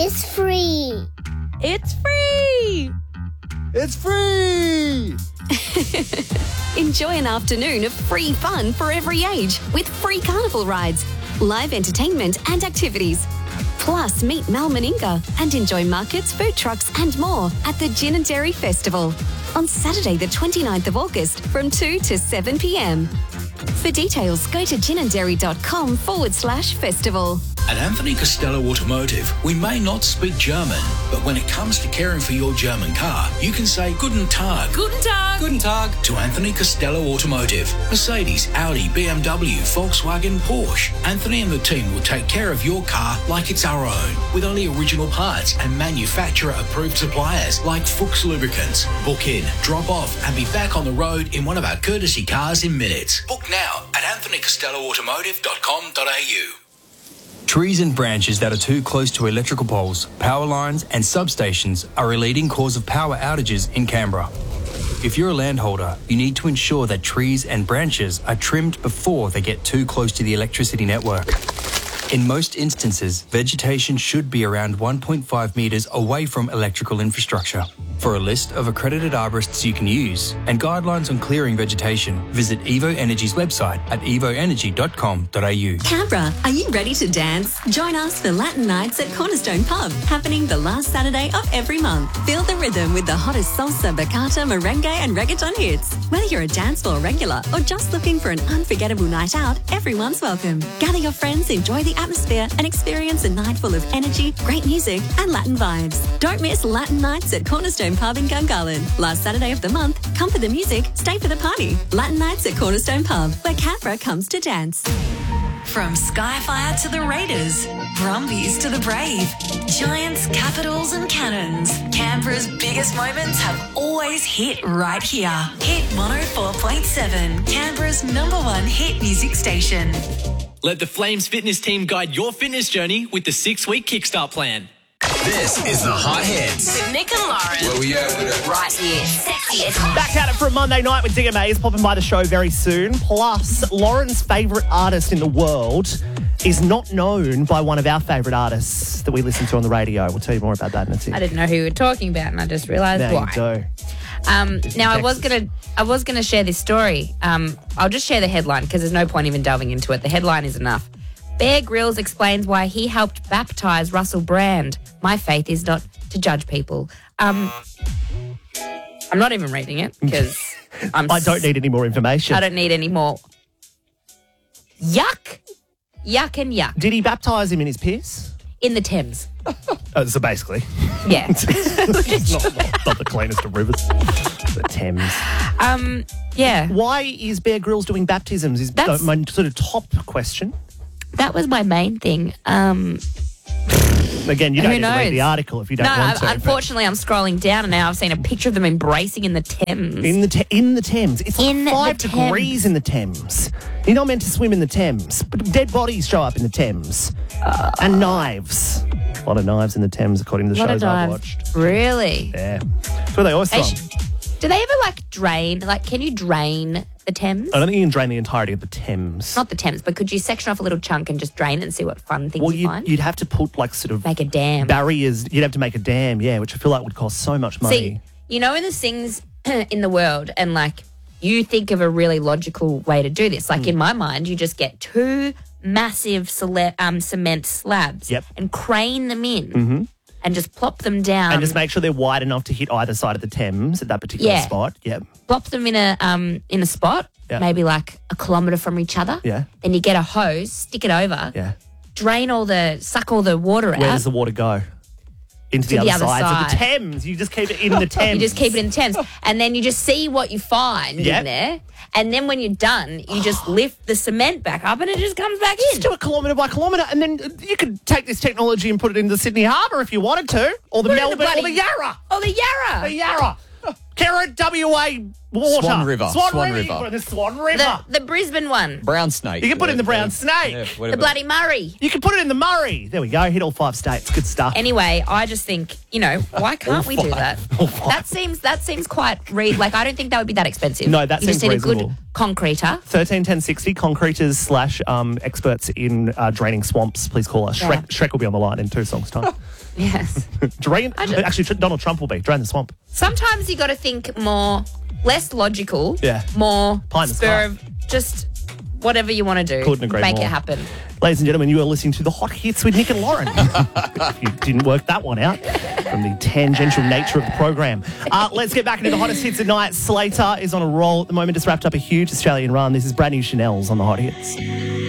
It's free. It's free! It's free! Enjoy an afternoon of free fun for every age with free carnival rides, live entertainment and activities. Plus, meet Mal Meninga and enjoy markets, food trucks and more at the Gin and Dairy Festival on Saturday the 29th of August from 2 to 7 p.m. For details, go to ginandderry.com/festival. At Anthony Costello Automotive, we may not speak German, but when it comes to caring for your German car, you can say Guten Tag. Guten Tag! Guten Tag to Anthony Costello Automotive. Mercedes, Audi, BMW, Volkswagen, Porsche. Anthony and the team will take care of your car like it's our own, with only original parts and manufacturer-approved suppliers like Fuchs Lubricants. Book in, drop off, and be back on the road in one of our courtesy cars in minutes. Book now at anthonycostelloautomotive.com.au. Trees and branches that are too close to electrical poles, power lines and substations are a leading cause of power outages in Canberra. If you're a landholder, you need to ensure that trees and branches are trimmed before they get too close to the electricity network. In most instances, vegetation should be around 1.5 metres away from electrical infrastructure. For a list of accredited arborists you can use and guidelines on clearing vegetation, visit Evo Energy's website at evoenergy.com.au. Canberra, are you ready to dance? Join us for Latin Nights at Cornerstone Pub, happening the last Saturday of every month. Feel the rhythm with the hottest salsa, bachata, merengue and reggaeton hits. Whether you're a dance floor regular or just looking for an unforgettable night out, everyone's welcome. Gather your friends, enjoy the atmosphere and experience a night full of energy, great music and Latin vibes. Don't miss Latin Nights at Cornerstone Pub in Gungahlin. Last Saturday of the month. Come for the music, stay for the party. Latin Nights at Cornerstone Pub, where Canberra comes to dance. From Skyfire to the Raiders, Brumbies to the Brave, Giants, Capitals and Cannons, Canberra's biggest moments have always hit right here. Hit 104.7, Canberra's #1 hit music station. Let the Flames fitness team guide your fitness journey with the 6-week Kickstart plan. This is the Hot Hits. With Nick and Lauren. Where we at with it? Right here. Sexiest. Back at it for a Monday night with DMA is popping by the show very soon. Plus, Lauren's favourite artist in the world is not known by one of our favourite artists that we listen to on the radio. We'll tell you more about that in a second. I didn't know who you were talking about, and I just realised Now why. you do. Now I was gonna share this story. I'll just share the headline because there's no point even delving into it. The headline is enough. Bear Grylls explains why he helped baptise Russell Brand. My faith is not to judge people. I'm not even reading it because I don't need any more information. I don't need any more. Yuck. Yuck and yuck. Did he baptise him in his piss? In the Thames. So basically. Yeah. It's not the cleanest of rivers. The Thames. Yeah. Why is Bear Grylls doing baptisms? Is my sort of top question. That was my main thing. Again, you don't need to read the article if you don't want to. Unfortunately, I'm scrolling down and now I've seen a picture of them embracing in the Thames. In the Thames. It's like 5 degrees in the Thames. You're not meant to swim in the Thames. But dead bodies show up in the Thames. And knives. A lot of knives in the Thames, according to the shows I've watched. Really? Yeah. That's where they always from. Do they ever drain? Can you drain the Thames? I don't think you can drain the entirety of the Thames. Not the Thames, but could you section off a little chunk and just drain it and see what fun things you find? You'd have to put make a dam. Barriers. You'd have to make a dam, yeah, which I feel like would cost so much money. See, in the things in the world and you think of a really logical way to do this. In my mind, you just get 2 massive cement slabs and crane them in. And just plop them down. And just make sure they're wide enough to hit either side of the Thames at that particular spot. Yep. Plop them in a spot, maybe a kilometre from each other. Yeah. Then you get a hose, stick it over. Yeah. Suck all the water out. Where does the water go? Into the other sides of the Thames. You just keep it in the Thames. You just keep it in the Thames. And then you just see what you find in there. And then when you're done, you just lift the cement back up and it just comes back in. Just do it kilometre by kilometre. And then you could take this technology and put it into Sydney Harbour if you wanted to. Or the Melbourne or the Yarra. Oh, the Yarra. The Yarra. Care at WA water. Swan River. Swan Swan River. You River. can put it in the Swan River. The Brisbane one. Brown snake. You can put it in the brown snake. Yeah, The whatever. bloody Murray. You can put it in the Murray. There we go. Hit all 5 states. Good stuff. Anyway, I just think, why can't we do that? That seems quite like I don't think that would be that expensive. No, that you seems just need reasonable. a good concreter. 131060 concreters / experts in draining swamps. Please call us. Yeah. Shrek will be on the line in 2 songs' time. Yes. Actually, Donald Trump will be. Drain the swamp. Sometimes you got to think less logical. Yeah. More Pie in the spur sky. of just whatever you want to do. Couldn't agree Make more. it happen. Ladies and gentlemen, you are listening to the Hot Hits with Nick and Lauren. If you didn't work that one out from the tangential nature of the program. Let's get back into the hottest hits at night. Slater is on a roll at the moment. Just wrapped up a huge Australian run. This is brand new Chanel's on the Hot Hits.